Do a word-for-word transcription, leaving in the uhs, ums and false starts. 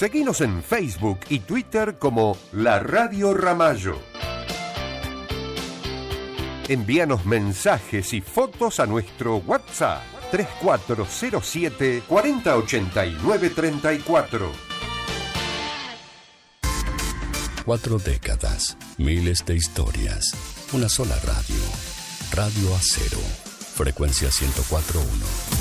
Seguinos en Facebook y Twitter como La Radio Ramallo. Envíanos mensajes y fotos a nuestro WhatsApp tres cuatro cero siete, cuatro cero ocho nueve, tres cuatro. Cuatro décadas, miles de historias, una sola radio. Radio Acero, frecuencia ciento cuatro punto uno.